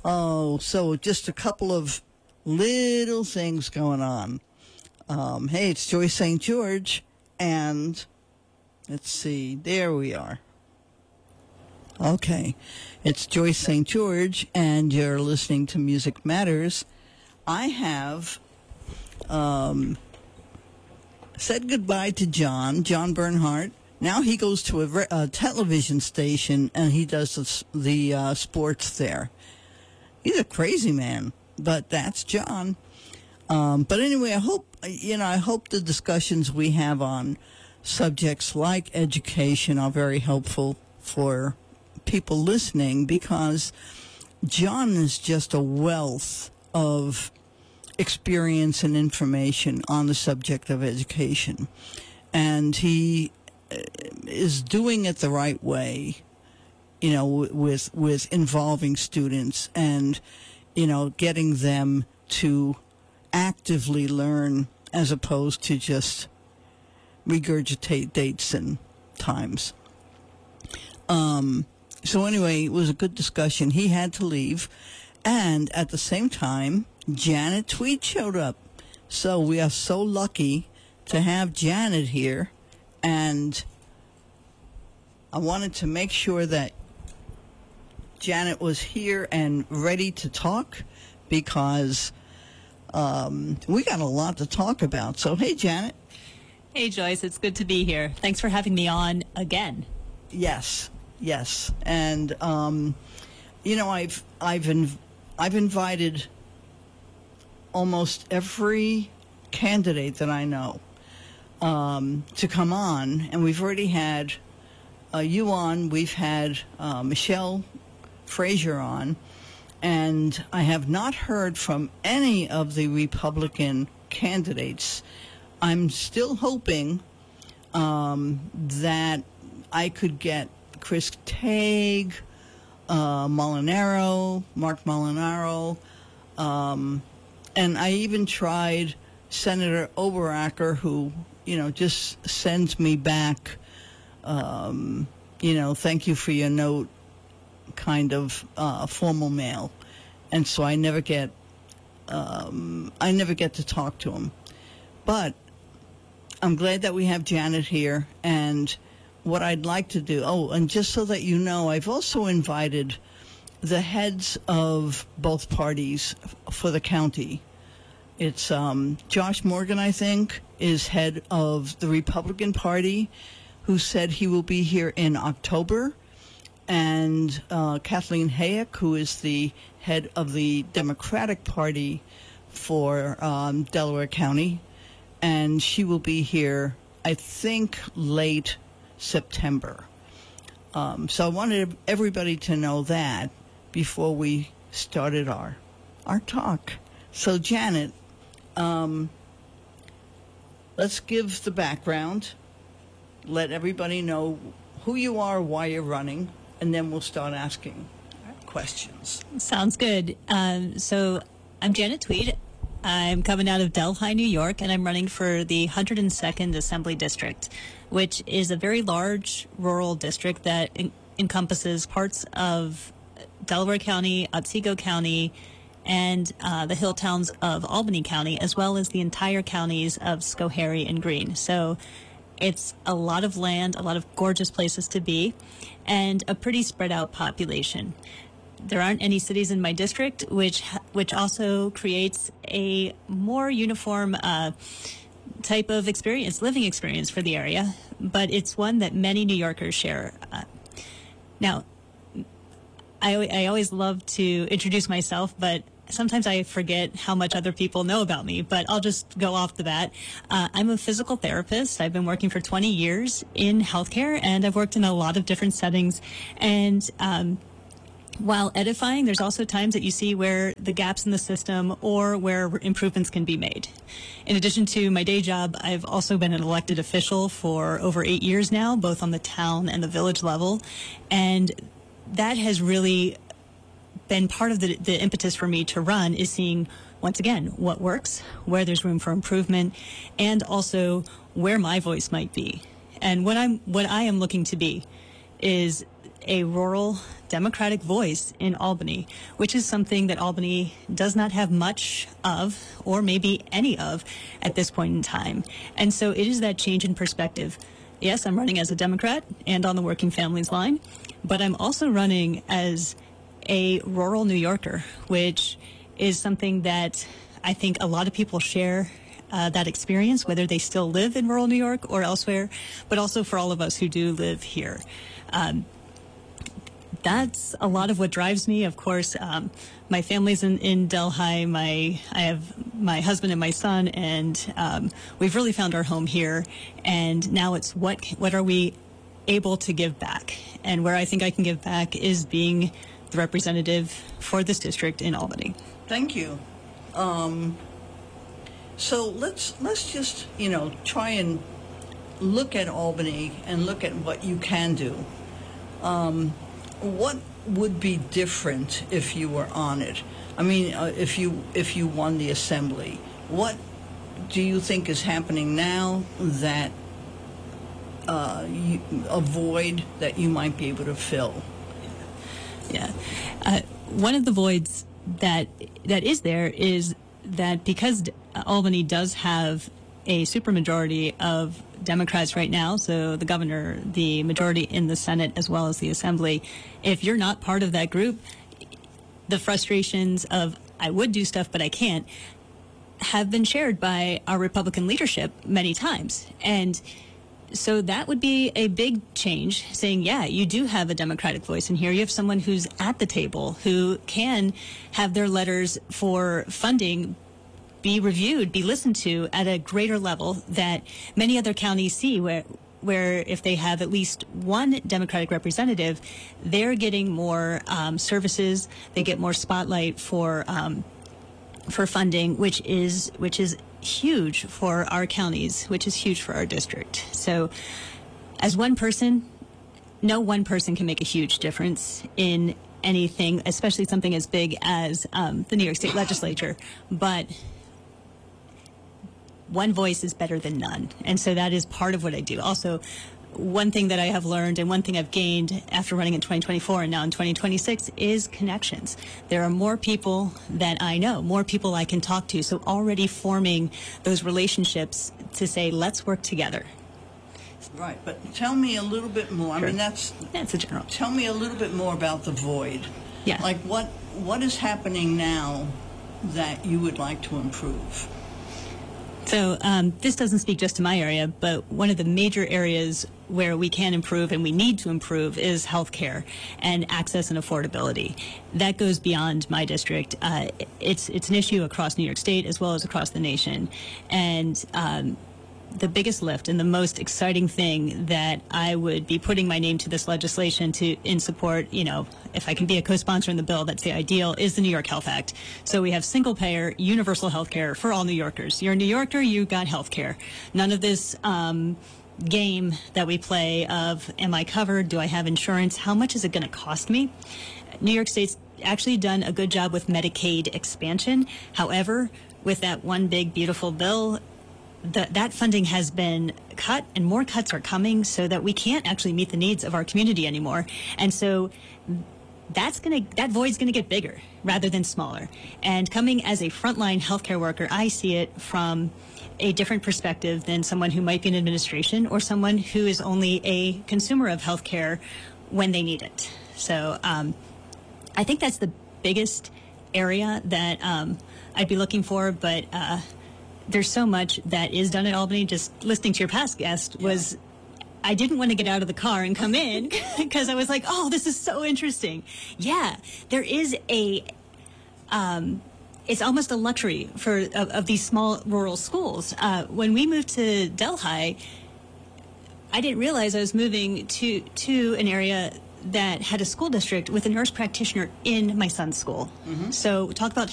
Oh, so just a couple of little things going on. Hey, it's Joyce St. George, and let's see, there we are. Okay, it's Joyce St. George, and you're listening to Music Matters. I have said goodbye to John Bernhardt. Now he goes to a television station, and he does the sports there. He's a crazy man, but that's John. But anyway, I hope the discussions we have on subjects like education are very helpful for people listening, because John is just a wealth of experience and information on the subject of education. And he is doing it the right way, with involving students and, getting them to actively learn as opposed to just regurgitate dates and times. So anyway, it was a good discussion. He had to leave. And at the same time, Janet Tweed showed up. So we are so lucky to have Janet here. And I wanted to make sure that Janet was here and ready to talk, because we got a lot to talk about. So, hey, Janet. Hey, Joyce. It's good to be here. Thanks for having me on again. Yes. And, I've invited almost every candidate that I know to come on, and we've already had you on. We've had Michelle Frazier on, and I have not heard from any of the Republican candidates. I'm still hoping that I could get Chris Tague, Mark Molinaro, and I even tried Senator Oberacker, who, just sends me back, thank you for your note, kind of formal mail. And so I never get to talk to him. But I'm glad that we have Janet here. And what I'd like to do, and just so that you know, I've also invited the heads of both parties for the county. It's Josh Morgan, I think, is head of the Republican Party, who said he will be here in October, and Kathleen Hayek, who is the head of the Democratic Party for Delaware County, and she will be here, I think, late September. So I wanted everybody to know that before we started our talk. So, Janet, let's give the background. Let everybody know who you are, why you're running, and then we'll start asking questions. Sounds good. So I'm Janet Tweed. I'm coming out of Delhi, New York, and I'm running for the 102nd Assembly District, which is a very large rural district that encompasses parts of Delaware County, Otsego County, and the hill towns of Albany County, as well as the entire counties of Schoharie and Greene. So it's a lot of land, a lot of gorgeous places to be, and a pretty spread out population. There aren't any cities in my district, which also creates a more uniform type of living experience for the area, but it's one that many New Yorkers share. Now, I always love to introduce myself, but sometimes I forget how much other people know about me, but I'll just go off the bat. I'm a physical therapist. I've been working for 20 years in healthcare, and I've worked in a lot of different settings. And while edifying, there's also times that you see where the gaps in the system or where improvements can be made. In addition to my day job, I've also been an elected official for over 8 years now, both on the town and the village level. And that has really been part of the impetus for me to run, is seeing, once again, what works, where there's room for improvement, and also where my voice might be. And what I am looking to be is a rural Democratic voice in Albany, which is something that Albany does not have much of, or maybe any of, at this point in time. And so it is that change in perspective. Yes, I'm running as a Democrat and on the Working Families line, but I'm also running as a rural New Yorker, which is something that I think a lot of people share that experience, whether they still live in rural New York or elsewhere, but also for all of us who do live here. That's a lot of what drives me. Of course, my family's in Delhi. I have my husband and my son, and we've really found our home here. And now it's what are we able to give back? And where I think I can give back is being the representative for this district in Albany. Thank you. So let's just, try and look at Albany and look at what you can do. What would be different if you were on it? I mean, if you won the assembly, what do you think is happening now that a void that you might be able to fill? Yeah, one of the voids that is there is that because Albany does have a supermajority of Democrats right now, so the governor, the majority in the Senate, as well as the Assembly, if you're not part of that group, the frustrations of I would do stuff but I can't have been shared by our Republican leadership many times. And so that would be a big change, saying, yeah, you do have a Democratic voice in here. You have someone who's at the table who can have their letters for funding be reviewed, be listened to at a greater level that many other counties see, where if they have at least one Democratic representative, they're getting more services, they get more spotlight for funding, which is huge for our counties, which is huge for our district. So as one person, no one person can make a huge difference in anything, especially something as big as the New York State Legislature. But one voice is better than none. And so that is part of what I do. Also, one thing that I have learned and one thing I've gained after running in 2024 and now in 2026 is connections. There are more people that I know, more people I can talk to. So already forming those relationships to say, let's work together. Right, but tell me a little bit more. Sure. I mean, that's a general. Tell me a little bit more about the void. Yeah. Like what is happening now that you would like to improve? So this doesn't speak just to my area, but one of the major areas where we can improve and we need to improve is healthcare and access and affordability. That goes beyond my district. It's an issue across New York State as well as across the nation. And the biggest lift and the most exciting thing that I would be putting my name to this legislation in support, if I can be a co-sponsor in the bill, that's the ideal, is the New York Health Act. So we have single-payer, universal health care for all New Yorkers. You're a New Yorker, you got health care. None of this game that we play of, am I covered? Do I have insurance? How much is it going to cost me? New York State's actually done a good job with Medicaid expansion. However, with that one big, beautiful bill, that funding has been cut and more cuts are coming so that we can't actually meet the needs of our community anymore. And so that void's going to get bigger rather than smaller. And coming as a frontline healthcare worker, I see it from a different perspective than someone who might be in administration or someone who is only a consumer of healthcare when they need it. So I think that's the biggest area that I'd be looking for, but there's so much that is done at Albany. Just listening to your past guest was, I didn't want to get out of the car and come in because I was like, oh, this is so interesting. Yeah, there is it's almost a luxury of these small rural schools. When we moved to Delhi, I didn't realize I was moving to an area that had a school district with a nurse practitioner in my son's school. Mm-hmm. So talk about